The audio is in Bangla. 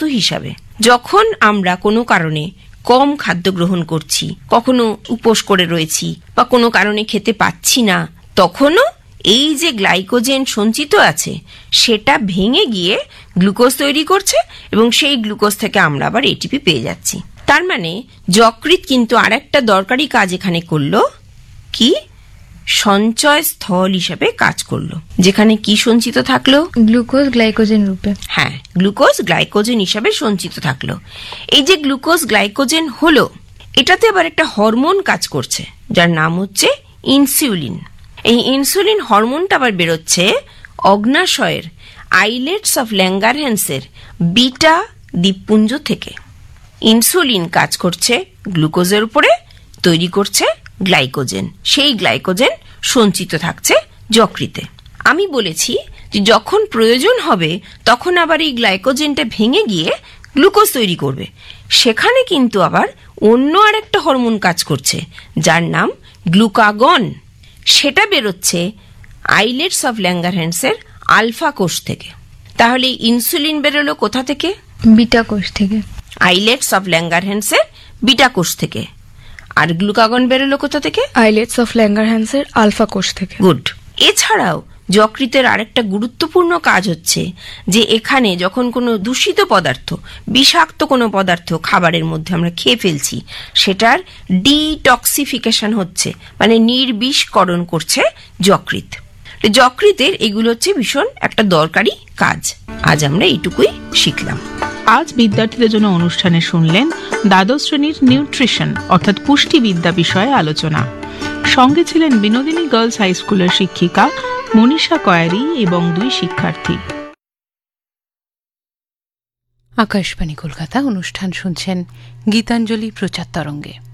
হিসাবে। যখন আমরা কোনো কারণে কম খাদ্য গ্রহণ করছি, কখনো উপোস করে রয়েছি বা কোনো কারণে খেতে পাচ্ছি না, তখনও এই যে গ্লাইকোজেন সঞ্চিত আছে সেটা ভেঙে গিয়ে গ্লুকোজ তৈরি করছে এবং সেই গ্লুকোজ থেকে আমরা আবার এটিপি পেয়ে যাচ্ছি। তার মানে যকৃৎ কিন্তু আরেকটা দরকারি কাজ এখানে করলো, কি সঞ্চয় স্থল হিসেবে কাজ করলো। যেখানে কি সঞ্চিত থাকলো? গ্লুকোজ গ্লাইকোজেন রূপে। হ্যাঁ, গ্লুকোজ গ্লাইকোজেন হিসাবে সঞ্চিত থাকলো। এই যে গ্লুকোজ গ্লাইকোজেন হলো, এটাতে আবার একটা হরমোন কাজ করছে যার নাম হচ্ছে ইনসুলিন। এই ইনসুলিন হরমোনটা আবার বেরোচ্ছে অগ্নাশয়ের আইলেটস অফ ল্যাঙ্গারহ্যান্সের বিটা দ্বীপপুঞ্জ থেকে। ইনসুলিন কাজ করছে গ্লুকোজের উপরে, তৈরি করছে গ্লাইকোজেন। সেই গ্লাইকোজেন সঞ্চিত থাকছে যকৃতে। আমি বলেছি যে যখন প্রয়োজন হবে তখন আবার এই গ্লাইকোজেনটা ভেঙে গিয়ে গ্লুকোজ তৈরি করবে। সেখানে কিন্তু আবার অন্য আরেকটা হরমোন কাজ করছে যার নাম গ্লুকাগন। সেটা বেরোচ্ছে আইলেটস অফ ল্যাঙ্গারহ্যান্সের আলফা কোষ থেকে। তাহলে ইনসুলিন বেরোলো কোথা থেকে? বিটা কোষ থেকে। আইলেটস অফ ল্যাঙ্গারহ্যান্সের বিটা কোষ থেকে। আর গ্লুকাগন বেরোলো কোথা থেকে? আইলেটস অফ ল্যাঙ্গারহ্যান্সের আলফা কোষ থেকে। গুড। এছাড়াও যকৃতের আরেকটা গুরুত্বপূর্ণ কাজ হচ্ছে যে এখানে যখন কোনো দূষিত পদার্থ, বিষাক্ত কোনো পদার্থ খাবারের মধ্যে আমরা খেয়ে ফেলছি, সেটার ডিটক্সিফিকেশন হচ্ছে, মানে নির্বিষকরণ করছে যকৃৎ। যকৃতের এগুলো হচ্ছে ভীষণ একটা দরকারি কাজ। আজ আমরা এইটুকুই শিখলাম। আজ বিদ্যার্থীদের জন্য অনুষ্ঠানে শুনলেন দ্বাদশ শ্রেণীর নিউট্রিশন অর্থাৎ পুষ্টিবিদ্যা বিষয়ে আলোচনা। সঙ্গে ছিলেন বিনোদিনী গার্লস হাই স্কুলের শিক্ষিকা মনীষা কয়ারি এবং 2 শিক্ষার্থী। আকাশবাণী কলকাতা অনুষ্ঠান শুনছেন গীতাঞ্জলি প্রচার তরঙ্গে।